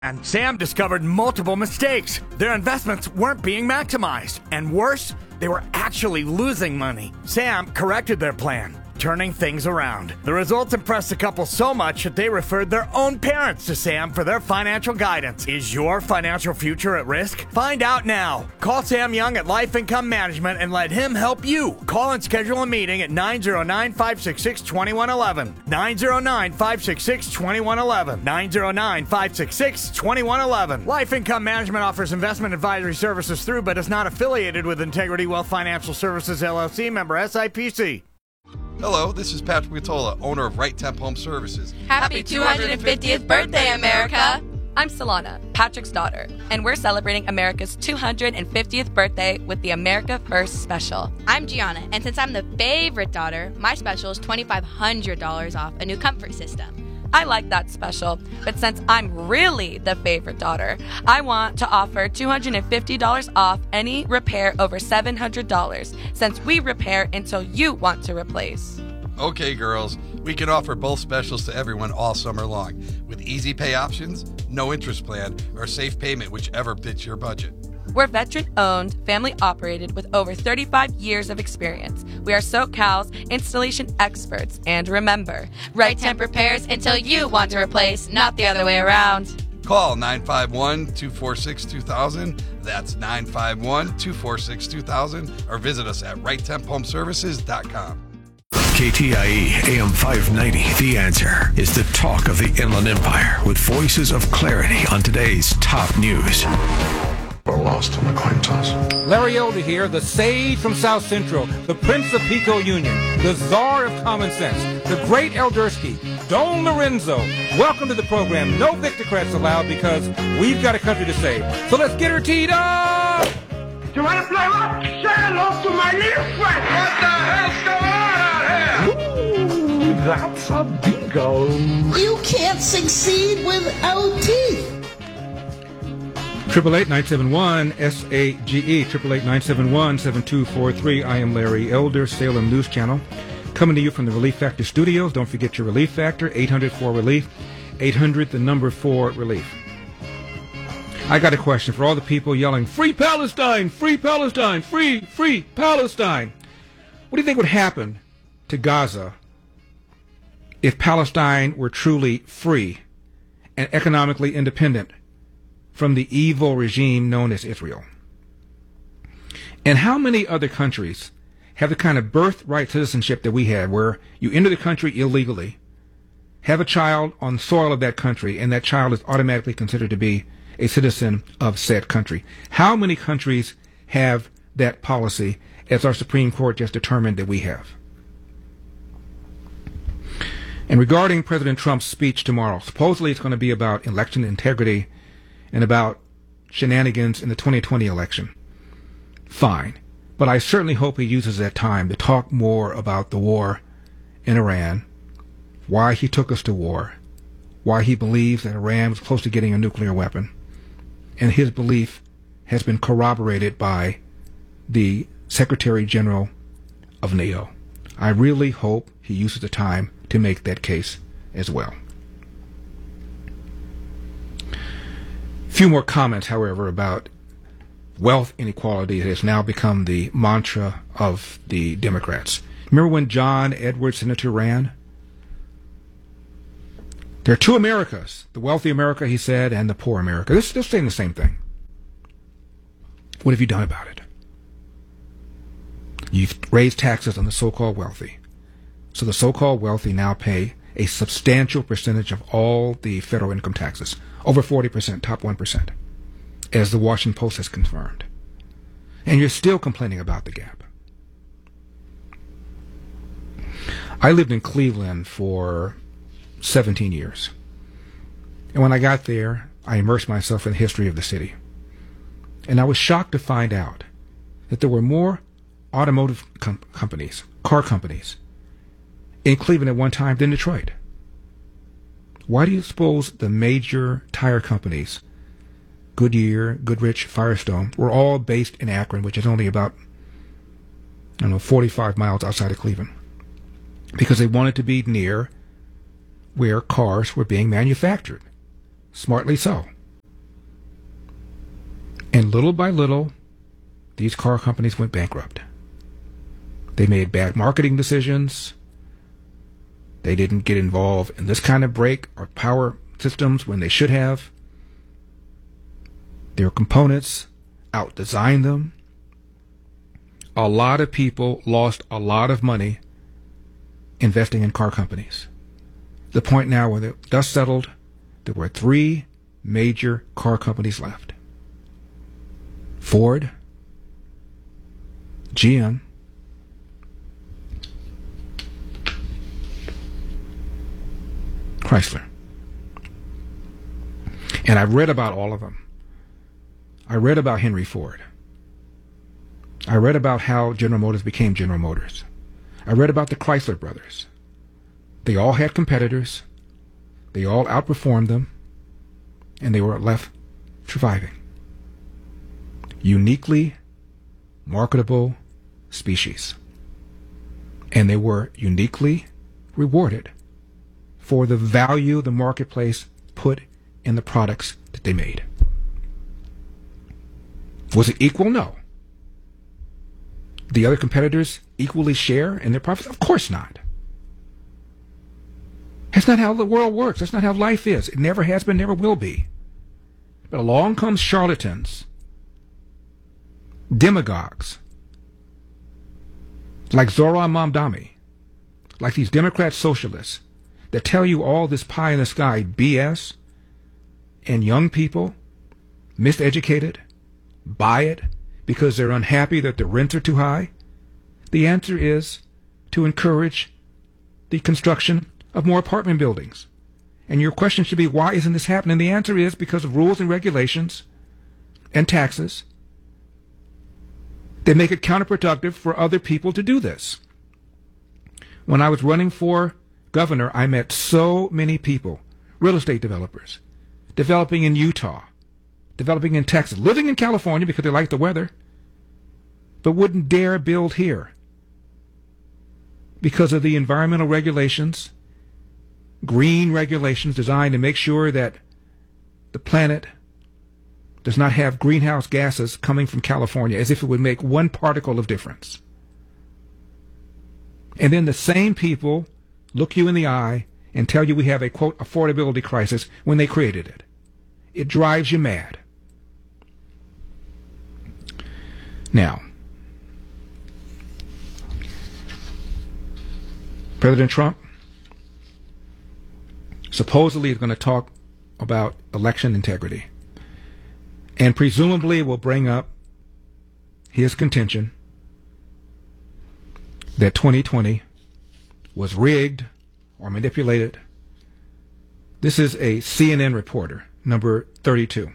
And Sam discovered multiple mistakes. Their investments weren't being maximized. And worse, they were actually losing money. Sam corrected their plan, turning things around. The results impressed the couple so much that they referred their own parents to Sam for their financial guidance. Is your financial future at risk? Find out now. Call Sam Young at Life Income Management and let him help you. Call and schedule a meeting at 909-566-2111. 909-566-2111. 909-566-2111. Life Income Management offers investment advisory services through but is not affiliated with Integrity Wealth Financial Services, LLC, member SIPC. Hello, this is Patrick Matola, owner of Right Temp Home Services. Happy 250th birthday, America! I'm Solana, Patrick's daughter, and we're celebrating America's 250th birthday with the America First special. I'm Gianna, and since I'm the favorite daughter, my special is $2,500 off a new comfort system. I like that special, but since I'm really the favorite daughter, I want to offer $250 off any repair over $700, since we repair until you want to replace. Okay, girls, we can offer both specials to everyone all summer long, with easy pay options, no interest plan, or safe payment, whichever fits your budget. We're veteran-owned, family-operated with over 35 years of experience. We are SoCal's installation experts. And remember, Right Temp repairs until you want to replace, not the other way around. Call 951-246-2000. That's 951-246-2000. Or visit us at righttemphomeservices.com. KTIE AM 590. The Answer is the talk of the Inland Empire with voices of clarity on today's top news. A lost an acquaintance. Larry Elder here, the sage from South Central, the Prince of Pico Union, the czar of common sense, the great Eldersky, Don Lorenzo. Welcome to the program. No Victocrats allowed because we've got a country to save. So let's get her teed up! You want to play what? Say hello to my little friend. What the hell's going on out here? Ooh, that's a bingo. You can't succeed without teeth. 888-971-SAGE, 888-971-7243. I am Larry Elder, Salem News Channel, coming to you from the Relief Factor studios. Don't forget your Relief Factor, 800-4RELIEF, 800, the number 4, relief. I got a question for all the people yelling, Free Palestine, Free Palestine, Free Palestine. What do you think would happen to Gaza if Palestine were truly free and economically independent from the evil regime known as Israel? And how many other countries have the kind of birthright citizenship that we have, where you enter the country illegally, have a child on soil of that country, and that child is automatically considered to be a citizen of said country? How many countries have that policy, as our Supreme Court just determined that we have? And regarding President Trump's speech tomorrow, supposedly it's going to be about election integrity and about shenanigans in the 2020 election. Fine. But I certainly hope he uses that time to talk more about the war in Iran, why he took us to war, why he believes that Iran was close to getting a nuclear weapon, and his belief has been corroborated by the Secretary General of NATO. I really hope he uses the time to make that case as well. Few more comments, however, about wealth inequality that has now become the mantra of the Democrats. Remember when John Edwards, Senator, ran? There are two Americas, the wealthy America, he said, and the poor America. They're still saying the same thing. What have you done about it? You've raised taxes on the so-called wealthy. So the so-called wealthy now pay a substantial percentage of all the federal income taxes, over 40%, top 1%, as the Washington Post has confirmed. And you're still complaining about the gap. I lived in Cleveland for 17 years. And when I got there, I immersed myself in the history of the city. And I was shocked to find out that there were more automotive companies, car companies, in Cleveland at one time than Detroit. Why do you suppose the major tire companies, Goodyear, Goodrich, Firestone, were all based in Akron, which is only about, 45 miles outside of Cleveland? Because they wanted to be near where cars were being manufactured. Smartly so. And little by little, these car companies went bankrupt. They made bad marketing decisions. They didn't get involved in this kind of brake or power systems when they should have. Their components out-designed them. A lot of people lost a lot of money investing in car companies. The point now where the dust settled, there were 3 major car companies left. Ford, GM, Chrysler. And I read about all of them. I read about Henry Ford. I read about how General Motors became General Motors. I read about the Chrysler brothers. They all had competitors. They all outperformed them. And they were left surviving. Uniquely marketable species. And they were uniquely rewarded for the value the marketplace put in the products that they made. Was it equal? No. The other competitors equally share in their profits? Of course not. That's not how the world works. That's not how life is. It never has been, never will be. But along comes charlatans, demagogues, like Zoran Mamdani, like these Democrat socialists that tell you all this pie in the sky BS, and young people, miseducated, buy it because they're unhappy that the rents are too high. The answer is to encourage the construction of more apartment buildings. And your question should be, why isn't this happening? The answer is because of rules and regulations and taxes that make it counterproductive for other people to do this. When I was running for governor, I met so many people, real estate developers, developing in Utah, developing in Texas, living in California because they like the weather, but wouldn't dare build here because of the environmental regulations, green regulations designed to make sure that the planet does not have greenhouse gases coming from California, as if it would make one particle of difference. And then the same people look you in the eye and tell you we have a, quote, affordability crisis when they created it. It drives you mad. Now, President Trump supposedly is going to talk about election integrity and presumably will bring up his contention that 2020 was rigged or manipulated. This is a CNN reporter, number 32.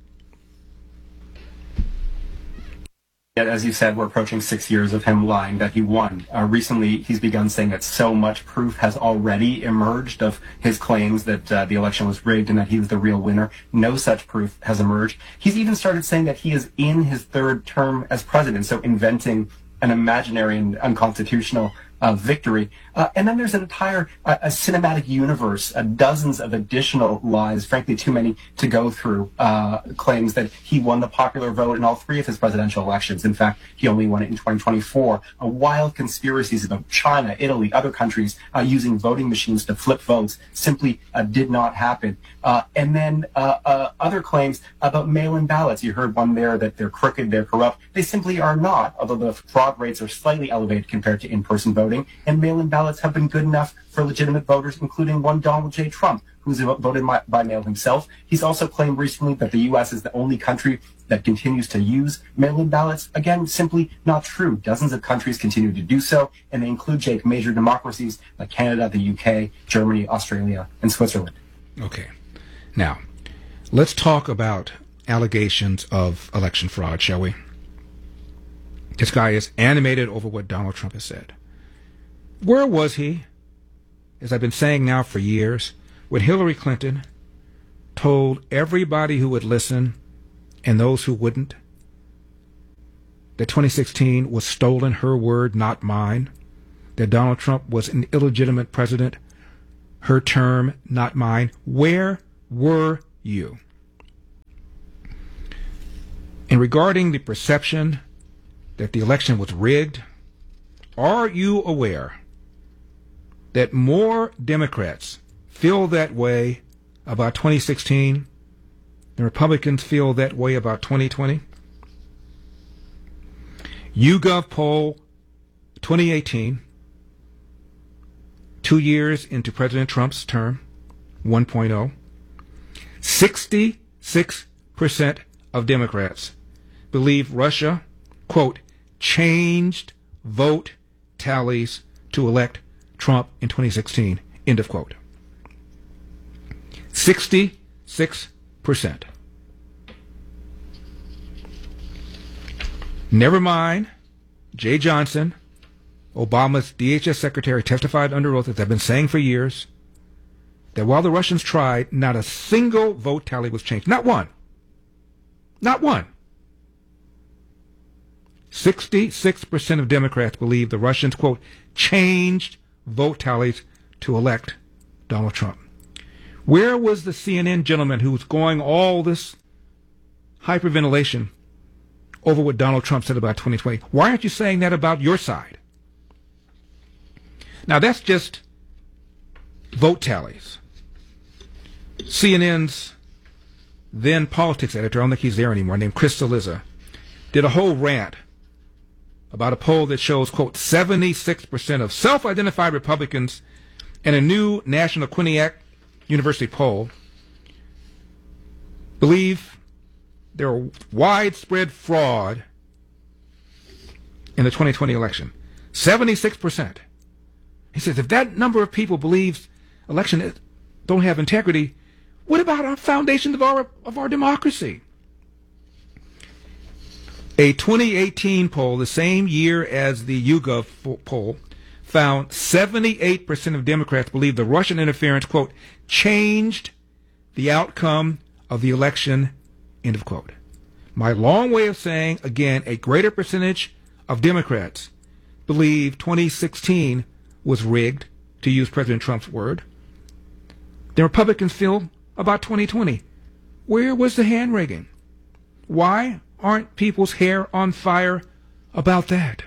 As you said, we're approaching 6 years of him lying that he won. Recently, he's begun saying that so much proof has already emerged of his claims that the election was rigged and that he was the real winner. No such proof has emerged. He's even started saying that he is in his 3rd term as president, so inventing an imaginary and unconstitutional victory. And then there's an entire a cinematic universe, dozens of additional lies, frankly too many to go through, claims that he won the popular vote in all 3 of his presidential elections. In fact, he only won it in 2024. Wild conspiracies about China, Italy, other countries using voting machines to flip votes simply did not happen. And then other claims about mail-in ballots. You heard one there that they're crooked, they're corrupt. They simply are not, although the fraud rates are slightly elevated compared to in-person voting. And mail-in ballots have been good enough for legitimate voters, including one Donald J. Trump, who's voted by mail himself. He's also claimed recently that the U.S. is the only country that continues to use mail-in ballots. Again, simply not true. Dozens of countries continue to do so, and they include, Jake, major democracies like Canada, the UK, Germany, Australia, and Switzerland. Okay. Now, let's talk about allegations of election fraud, shall we? This guy is animated over what Donald Trump has said. Where was he, as I've been saying now for years, when Hillary Clinton told everybody who would listen and those who wouldn't that 2016 was stolen, her word, not mine, that Donald Trump was an illegitimate president, her term, not mine? Where were you? And regarding the perception that the election was rigged, are you aware that more Democrats feel that way about 2016 than Republicans feel that way about 2020? YouGov poll 2018, 2 years into President Trump's term, 1.0, 66% of Democrats believe Russia, quote, changed vote tallies to elect Trump in 2016, end of quote. 66%. Never mind, Jay Johnson, Obama's DHS secretary, testified under oath, as I've been saying for years, that while the Russians tried, not a single vote tally was changed. Not one. Not one. 66% of Democrats believe the Russians, quote, changed vote tallies to elect Donald Trump. Where was the CNN gentleman who was going all this hyperventilation over what Donald Trump said about 2020? Why aren't you saying that about your side? Now, that's just vote tallies. CNN's then politics editor, I don't think he's there anymore, named Chris Cillizza, did a whole rant about a poll that shows, quote, 76% of self-identified Republicans in a new National Quinnipiac University poll believe there are widespread fraud in the 2020 election. 76%. He says, if that number of people believes elections don't have integrity, what about our foundations of our democracy? A 2018 poll, the same year as the YouGov poll, found 78% of Democrats believe the Russian interference, quote, changed the outcome of the election, end of quote. My long way of saying, again, a greater percentage of Democrats believe 2016 was rigged, to use President Trump's word, than Republicans feel about 2020. Where was the hand rigging? Why aren't people's hair on fire about that?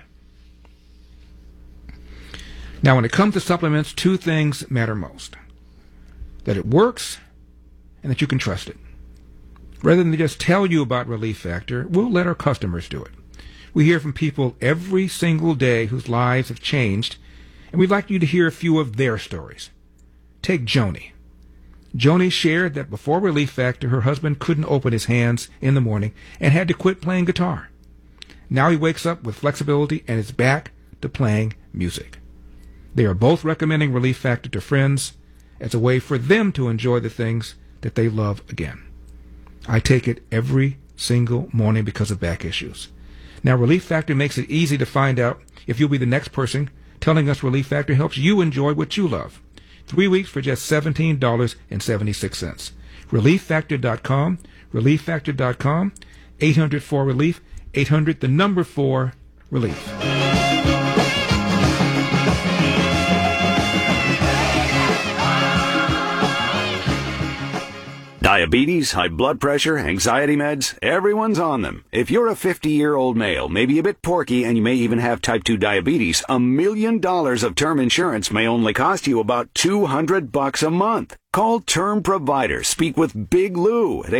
Now, when it comes to supplements, two things matter most: that it works and that you can trust it. Rather than just tell you about Relief Factor, we'll let our customers do it. We hear from people every single day whose lives have changed, and we'd like you to hear a few of their stories. Take Joni. Joni shared that before Relief Factor, her husband couldn't open his hands in the morning and had to quit playing guitar. Now he wakes up with flexibility and is back to playing music. They are both recommending Relief Factor to friends as a way for them to enjoy the things that they love again. I take it every single morning because of back issues. Now, Relief Factor makes it easy to find out if you'll be the next person telling us Relief Factor helps you enjoy what you love. 3 weeks for just $17.76. ReliefFactor.com, ReliefFactor.com, 800-4-RELIEF, 800-4-RELIEF. Diabetes, high blood pressure, anxiety meds, everyone's on them. If you're a 50-year-old male, maybe a bit porky, and you may even have type 2 diabetes, $1 million of term insurance may only cost you about $200 a month. Call Term Provider. Speak with Big Lou at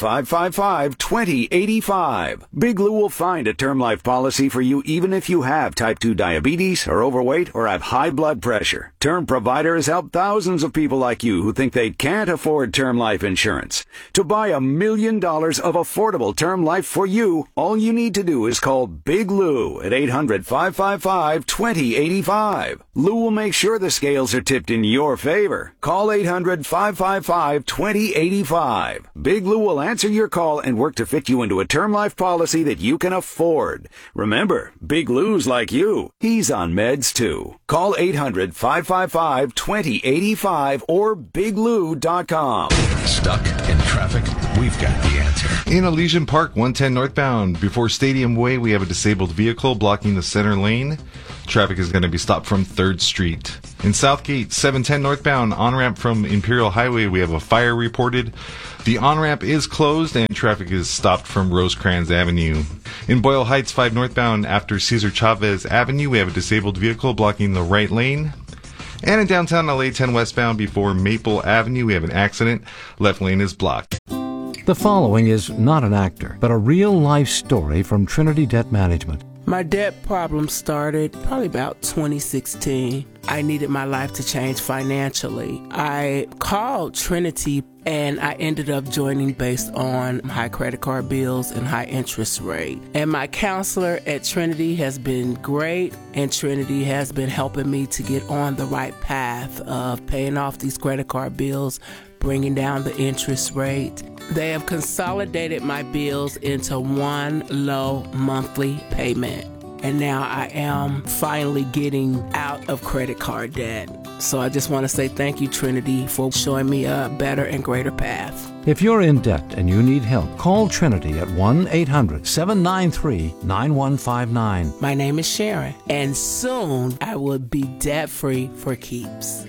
800-555-2085. Big Lou will find a term life policy for you even if you have type 2 diabetes, are overweight, or have high blood pressure. Term Provider has helped thousands of people like you who think they can't afford term life insurance. To buy $1 million of affordable term life for you, all you need to do is call Big Lou at 800-555-2085. Lou will make sure the scales are tipped in your favor. Call 800-555-2085. Big Lou will answer your call and work to fit you into a term life policy that you can afford. Remember, Big Lou's like you. He's on meds too. Call 800-555-2085 or biglou.com. Stuck in traffic? We've got the answer. In Elysian Park, 110 northbound, before Stadium Way, we have a disabled vehicle blocking the center lane. Traffic is going to be stopped from 3rd Street. In Southgate, 710 northbound, on-ramp from Imperial Highway, we have a fire reported. The on-ramp is closed and traffic is stopped from Rosecrans Avenue. In Boyle Heights, 5 northbound, after Cesar Chavez Avenue, we have a disabled vehicle blocking the right lane. And in downtown LA, 10 westbound before Maple Avenue, we have an accident. Left lane is blocked. The following is not an actor, but a real-life story from Trinity Debt Management. My debt problem started probably about 2016. I needed my life to change financially. I called Trinity and I ended up joining based on high credit card bills and high interest rate. And my counselor at Trinity has been great, and Trinity has been helping me to get on the right path of paying off these credit card bills, bringing down the interest rate. They have consolidated my bills into one low monthly payment. And now I am finally getting out of credit card debt. So I just want to say thank you, Trinity, for showing me a better and greater path. If you're in debt and you need help, call Trinity at 1-800-793-9159. My name is Sharon, and soon I will be debt-free for keeps.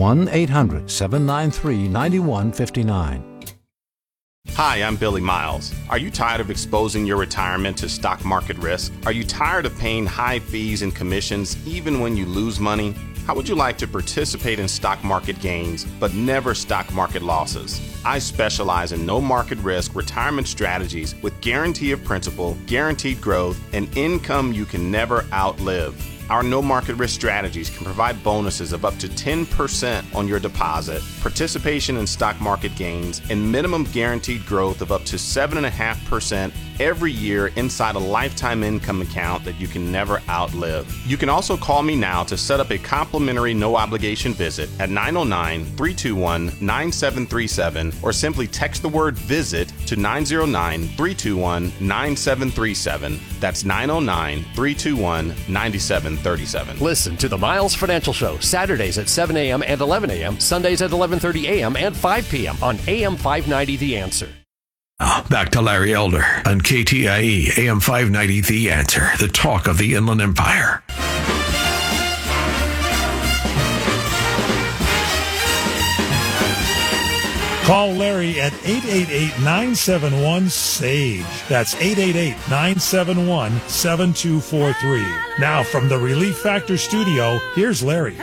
1-800-793-9159. Hi, I'm Billy Miles. Are you tired of exposing your retirement to stock market risk? Are you tired of paying high fees and commissions even when you lose money? How would you like to participate in stock market gains, but never stock market losses? I specialize in no market risk retirement strategies with guarantee of principal, guaranteed growth, and income you can never outlive. Our no market risk strategies can provide bonuses of up to 10% on your deposit, participation in stock market gains, and minimum guaranteed growth of up to 7.5% every year inside a lifetime income account that you can never outlive. You can also call me now to set up a complimentary no obligation visit at 909-321-9737 or simply text the word visit to 909-321-9737. That's 909-321-9737. Listen to the Miles Financial Show Saturdays at 7 a.m. and 11 a.m., Sundays at 11:30 a.m. and 5 p.m. on AM 590 The Answer. Back to Larry Elder on KTIE AM 590 The Answer, the talk of the Inland Empire. Call Larry at 888-971-SAGE. That's 888-971-7243. Now from the Relief Factor studio, here's Larry.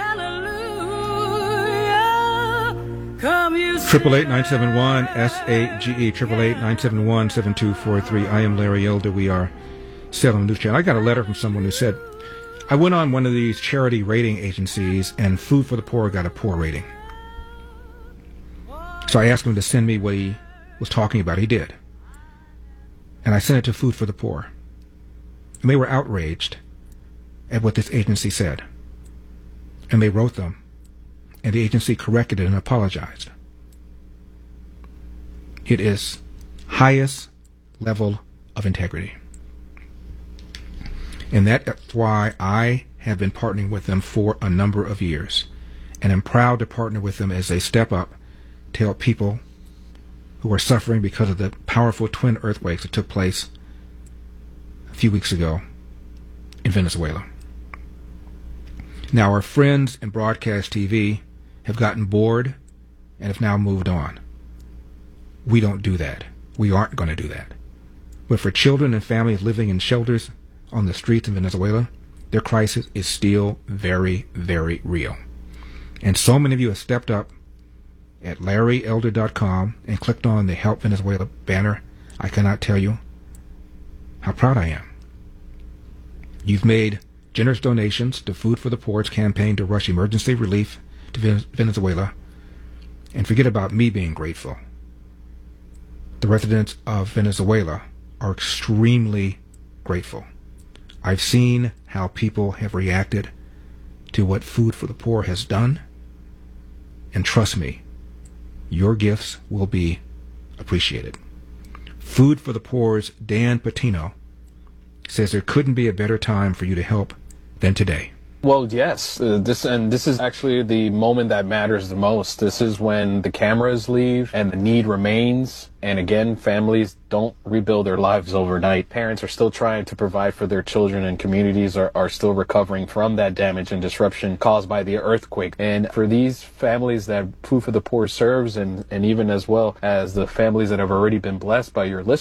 888-971-SAGE, 888-971-7243. I am Larry Elder. We are Salem News Channel. I got a letter from someone who said, I went on one of these charity rating agencies and Food for the Poor got a poor rating. So I asked him to send me what he was talking about. He did. And I sent it to Food for the Poor. And they were outraged at what this agency said. And they wrote them. And the agency corrected it and apologized. It is highest level of integrity. And that's why I have been partnering with them for a number of years. And I'm proud to partner with them as they step up to help people who are suffering because of the powerful twin earthquakes that took place a few weeks ago in Venezuela. Now, our friends in broadcast TV have gotten bored and have now moved on. We don't do that. We aren't going to do that. But for children and families living in shelters on the streets in Venezuela, their crisis is still very, very real. And so many of you have stepped up at LarryElder.com and clicked on the Help Venezuela banner. I cannot tell you how proud I am. You've made generous donations to Food for the Poor's campaign to rush emergency relief to Venezuela. And forget about me being grateful. The residents of Venezuela are extremely grateful. I've seen how people have reacted to what Food for the Poor has done. And trust me, your gifts will be appreciated. Food for the Poor's Dan Patino says there couldn't be a better time for you to help than today. Well, yes. This is actually the moment that matters the most. This is when the cameras leave and the need remains. And again, families don't rebuild their lives overnight. Parents are still trying to provide for their children, and communities are still recovering from that damage and disruption caused by the earthquake. And for these families that Food for the Poor serves, and even as well as the families that have already been blessed by your listeners,